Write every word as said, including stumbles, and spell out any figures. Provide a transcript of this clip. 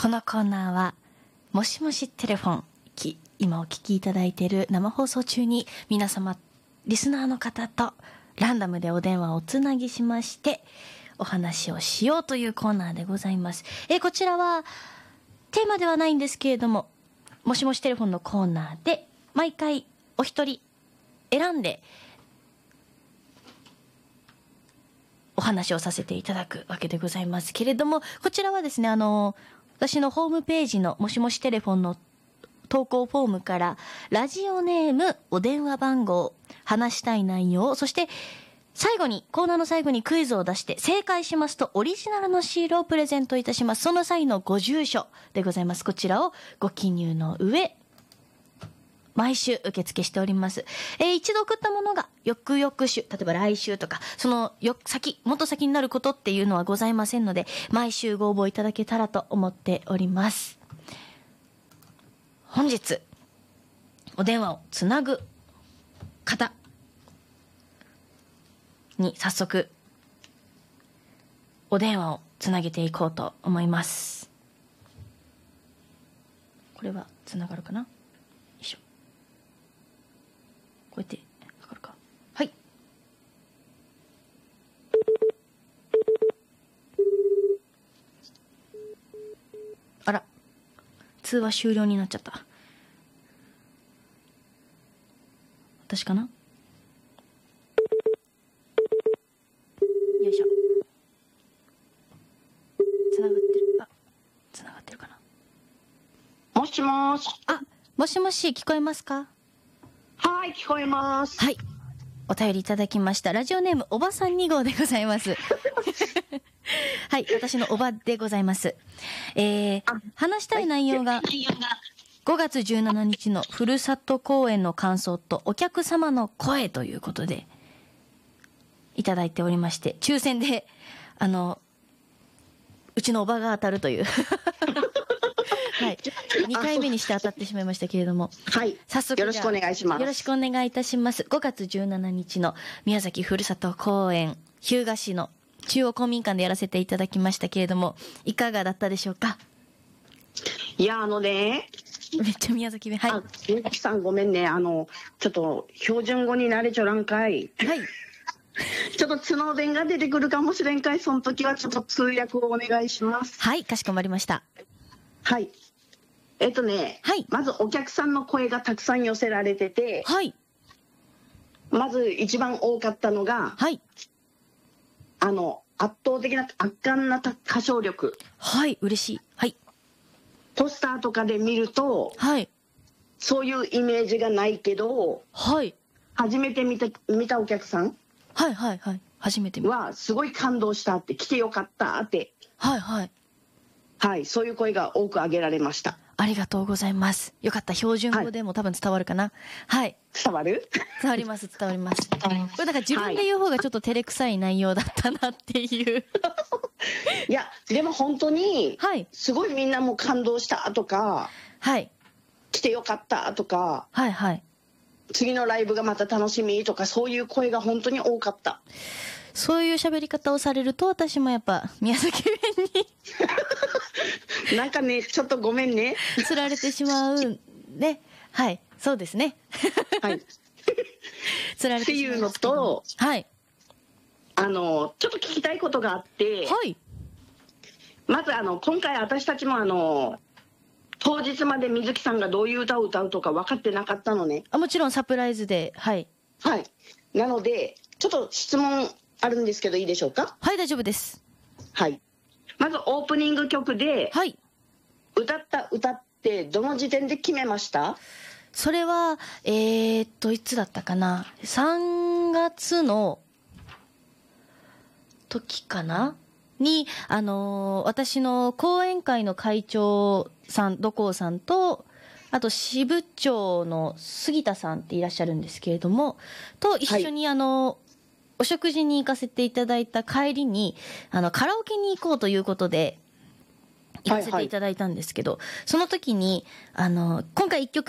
のコーナーはもしもしテレフォン、今お聞きいただいている生放送中に皆様リスナーの方とランダムでお電話をおつなぎしましてお話をしようというコーナーでございます。えー、こちらはテーマではないんですけれども、もしもしテレフォンのコーナーで毎回お一人選んでお話をさせていただくわけでございますけれども、こちらはですね、あの私のホームページのもしもしテレフォンの投稿フォームからラジオネーム、お電話番号、話したい内容、そして最後にコーナーの最後にクイズを出して正解しますとオリジナルのシールをプレゼントいたします。その際のご住所でございます。こちらをご記入の上毎週受付しております。えー、一度送ったものが翌々週、例えば来週とかそのよ先もっと先になることっていうのはございませんので、毎週ご応募いただけたらと思っております。本日お電話をつなぐ方に早速お電話をつなげていこうと思います。これはつながるかな。よいしょ。こうやってかかるか。はい。あら、通話終了になっちゃった。私かな。よいしょ。つながってる。あ、つながってるかな。 もしもし。 あ、もしもし、聞こえますか？ はい、聞こえます。 はい。お便りいただきました。ラジオネームおばさんに号でございます。はい、私のおばでございます。えー、話したい内容がごがつじゅうしちにちのふるさと公演の感想とお客様の声ということでいただいておりまして、抽選であのうちのおばが当たるというはい、にかいめにして当たってしまいましたけれども、 はい、早速よろしくお願いします。 よろしくお願いいたします。ごがつじゅうしちにちの宮崎ふるさと公演、日向市の中央公民館でやらせていただきましたけれども、いかがだったでしょうか？ いや、あのね、 めっちゃ宮崎弁。はい。 あ、宮崎さんごめんね、あのちょっと標準語に慣れちょらんかい。 はい。 ちょっと角弁が出てくるかもしれんかい。その時はちょっと通訳をお願いします。 はい、かしこまりました。 はい。えっとね、 はい、 まずお客さんの声がたくさん寄せられてて、 はい、 まず一番多かったのが、 はい、 あの圧倒的な圧巻な歌唱力。 はい、嬉しい。はい。 ポスターとかで見ると、 はい、 そういうイメージがないけど、 はい、 初めて見た見たお客さん、 はいはいはい、初めて見たはすごい感動したって、来てよかったって、 はいはい、 はい、そういう声が多く挙げられました。 ありがとうございます。よかった。標準語でも多分伝わるかな。はい。 伝わる？ 伝わります、伝わります。これだから自分で言う方がちょっと照れくさい内容だったなっていう。 いや、でも本当に、 はい。 すごいみんなも感動したとか、 はい。 来てよかったとか、 はいはい。次のライブがまた楽しみとか、そういう声が本当に多かった。 そういう喋り方をされると、私もやっぱ宮崎弁になんかね、ちょっとごめんね、 つられてしまうね。はい、そうですね。 はいつられてしまうっていうのと、 はい、 あのちょっと聞きたいことがあって、 はい、 まずあの今回私たちもあの当日まで水木さんがどういう歌を歌うとか分かってなかったのね。 あ、もちろんサプライズで、はい、 はい、なのでちょっと質問あるんですけどいいでしょうか？ はい、大丈夫です。 はい、まずオープニング曲で、 はい、 歌った歌ってどの時点で決めました？ それはえー、っといつだったかな、さんがつの時かなに、あのー、私の講演会の会長さん、土光さんと、あと支部長の杉田さんっていらっしゃるんですけれどもと一緒に、はい、あのお食事に行かせていただいた帰りにあのカラオケに行こうということで行かせていただいたんですけど、はいはい、その時にあの今回いっきょく